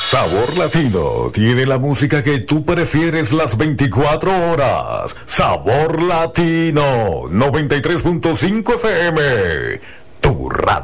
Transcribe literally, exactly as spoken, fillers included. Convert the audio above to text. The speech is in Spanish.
Sabor Latino tiene la música que tú prefieres las veinticuatro horas. Sabor Latino noventa y tres punto cinco F M, tu radio.